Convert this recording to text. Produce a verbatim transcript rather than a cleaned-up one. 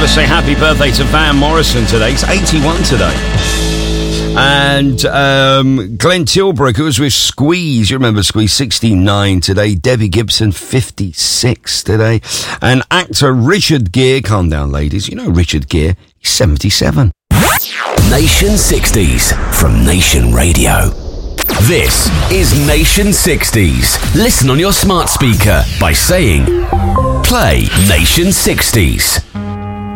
to say happy birthday to Van Morrison today. He's eighty-one today. And um, Glenn Tilbrook, who was with Squeeze, you remember Squeeze, sixty-nine today. Debbie Gibson, fifty-six today. And actor Richard Gere, calm down ladies, you know Richard Gere, he's seventy-seven. Nation sixties from Nation Radio. This is Nation sixties. Listen on your smart speaker by saying, play Nation sixties.